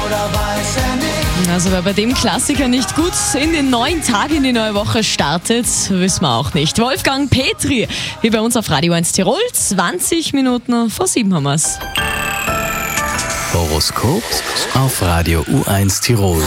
oder weiß er nicht? Also wer bei dem Klassiker nicht gut in den neuen Tag, in die neue Woche startet, wissen wir auch nicht. Wolfgang Petri, hier bei uns auf Radio 1 Tirol, 20 Minuten vor 7 haben wir's. Horoskop auf Radio U1 Tirol.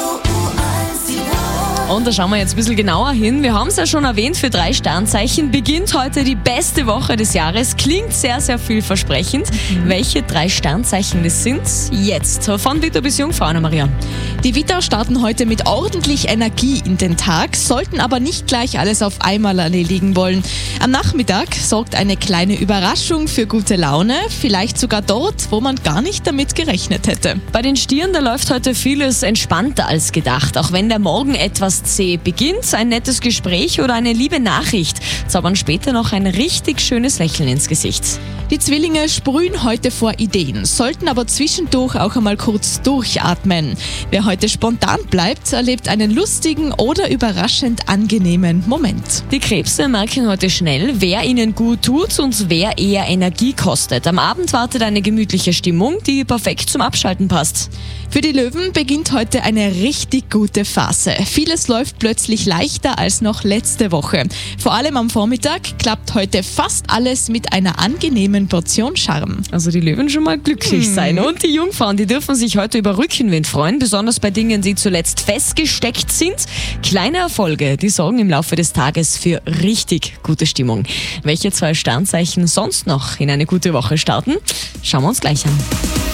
Und da schauen wir jetzt ein bisschen genauer hin. Wir haben es ja schon erwähnt, für 3 Sternzeichen beginnt heute die beste Woche des Jahres. Klingt sehr, sehr vielversprechend. Welche 3 Sternzeichen das sind? Jetzt. Von Widder bis Jungfrau, Anna-Maria. Die Widder starten heute mit ordentlich Energie in den Tag, sollten aber nicht gleich alles auf einmal erledigen wollen. Am Nachmittag sorgt eine kleine Überraschung für gute Laune, vielleicht sogar dort, wo man gar nicht damit gerechnet hätte. Bei den Stieren, da läuft heute vieles entspannter als gedacht. Auch wenn der Morgen etwas zäh beginnt, ein nettes Gespräch oder eine liebe Nachricht zaubern später noch ein richtig schönes Lächeln ins Gesicht. Die Zwillinge sprühen heute vor Ideen, sollten aber zwischendurch auch einmal kurz durchatmen. Wer heute spontan bleibt, erlebt einen lustigen oder überraschend angenehmen Moment. Die Krebse merken heute schnell, wer ihnen gut tut und wer eher Energie kostet. Am Abend wartet eine gemütliche Stimmung, die perfekt zum Abschalten passt. Für die Löwen beginnt heute eine richtig gute Phase. Vieles läuft plötzlich leichter als noch letzte Woche. Vor allem am Vormittag klappt heute fast alles mit einer angenehmen Portion Charme. Also die Löwen schon mal glücklich sein. Und die Jungfrauen, die dürfen sich heute über Rückenwind freuen, besonders bei Dingen, die zuletzt festgesteckt sind. Kleine Erfolge, die sorgen im Laufe des Tages für richtig gute Stimmung. Welche 2 Sternzeichen sonst noch in eine gute Woche starten? Schauen wir uns gleich an.